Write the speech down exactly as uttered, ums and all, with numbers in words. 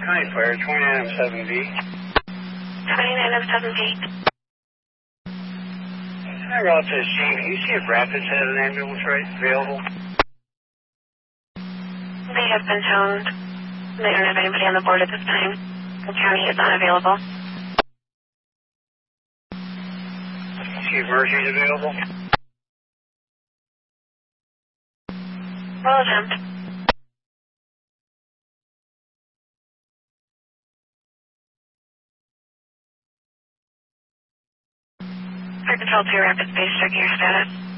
County Fire, twenty-nine oh seven B. twenty-nine oh seven B. Hi, Route to G. Can you see if Rapids has an ambulance right available? They have been toned. They don't have anybody on the board at this time. The county is unavailable. See if Mercy's available? Roll attempt. Fire Control two, Rapids Base, checking your status.